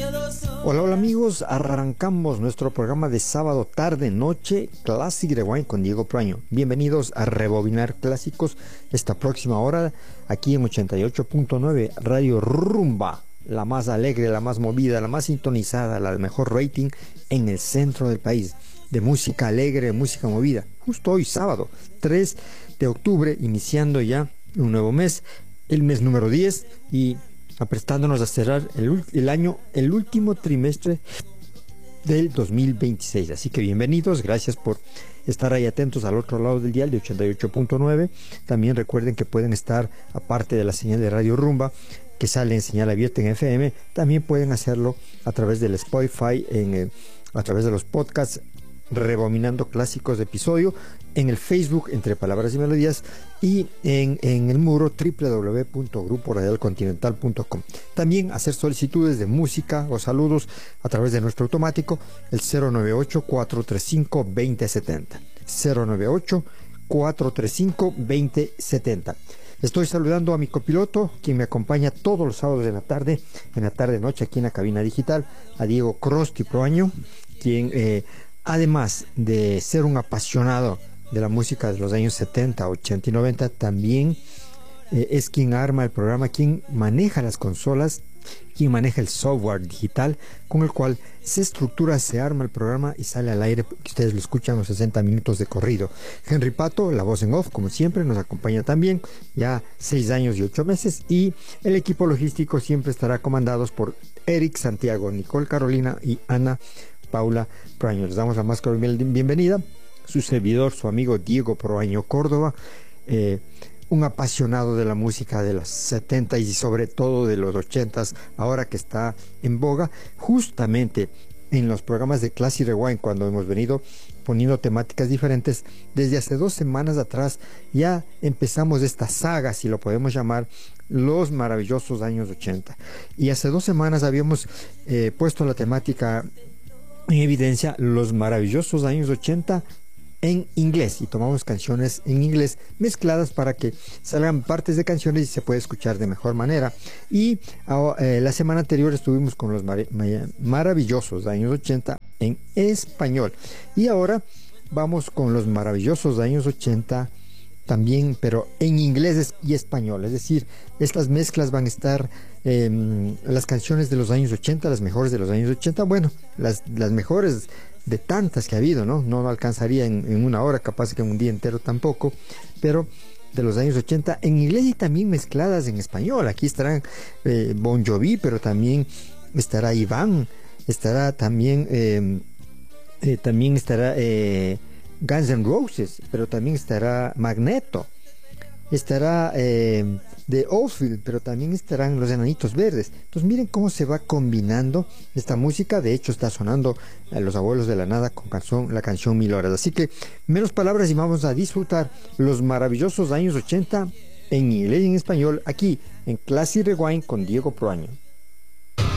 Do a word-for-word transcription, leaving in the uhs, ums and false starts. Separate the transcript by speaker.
Speaker 1: Hola, hola amigos, arrancamos nuestro programa de sábado, tarde, noche, Classic Rewind con Diego Proaño. Bienvenidos a Rebobinar Clásicos esta próxima hora, aquí en ochenta y ocho punto nueve Radio Rumba, la más alegre, la más movida, la más sintonizada, la de mejor rating en el centro del país, de música alegre, de música movida. Justo hoy, sábado, tres de octubre, iniciando ya un nuevo mes, el mes número diez, y aprestándonos a cerrar el, el año, el último trimestre del dos mil veintiséis. Así que bienvenidos, gracias por estar ahí atentos al otro lado del dial de ochenta y ocho punto nueve. También recuerden que pueden estar, aparte de la señal de Radio Rumba, que sale en señal abierta en F M, también pueden hacerlo a través del Spotify, en, eh, a través de los podcasts, Rebobinando Clásicos de Episodio, en el Facebook Entre Palabras y Melodías, y en, en el muro doble u doble u doble u punto grupo radial continental punto com. También hacer solicitudes de música o saludos a través de nuestro automático, el cero nueve ocho, cuatro tres cinco, dos cero siete cero, cero nueve ocho, cuatro tres cinco, dos cero siete cero. Estoy saludando a mi copiloto, quien me acompaña todos los sábados de la tarde, en la tarde-noche aquí en la cabina digital, a Diego Crosti Proaño, quien eh, además de ser un apasionado de la música de los años setenta, ochenta y noventa, también eh, es quien arma el programa, quien maneja las consolas, quien maneja el software digital con el cual se estructura, se arma el programa y sale al aire, que ustedes lo escuchan los sesenta minutos de corrido. Henry Pato, la voz en off, como siempre, nos acompaña también, ya seis años y ocho meses, y el equipo logístico siempre estará comandados por Eric Santiago, Nicole Carolina y Ana Paula Proaño. Les damos la más cordial bienvenida. Su servidor, su amigo Diego Proaño Córdoba, eh, un apasionado de la música de los setenta y sobre todo de los ochenta, ahora que está en boga, justamente en los programas de Classic Rewind, cuando hemos venido poniendo temáticas diferentes. Desde hace dos semanas atrás ya empezamos esta saga, si lo podemos llamar, los maravillosos años ochenta. Y hace dos semanas habíamos eh, puesto la temática en evidencia, los maravillosos años ochenta en inglés, y tomamos canciones en inglés mezcladas para que salgan partes de canciones y se puede escuchar de mejor manera. Y eh, la semana anterior estuvimos con los mar maravillosos años ochenta en español, y ahora vamos con los maravillosos años ochenta también, pero en inglés y español. Es decir, estas mezclas van a estar eh, las canciones de los años ochenta, las mejores de los años ochenta, bueno, las, las mejores de tantas que ha habido, ¿no? No alcanzaría en, en una hora, capaz que en un día entero tampoco, pero de los años ochenta en inglés y también mezcladas en español. Aquí estarán eh, Bon Jovi, pero también estará Iván, estará también eh, eh, también estará eh, Guns N' Roses, pero también estará Magneto, estará eh, The Oldfield, pero también estarán los Enanitos Verdes. Entonces miren cómo se va combinando esta música. De hecho está sonando a Los Abuelos de la Nada con canción, la canción Mil Horas. Así que menos palabras y vamos a disfrutar los maravillosos años ochenta en inglés y en español, aquí en Classic Rewind con Diego Proaño.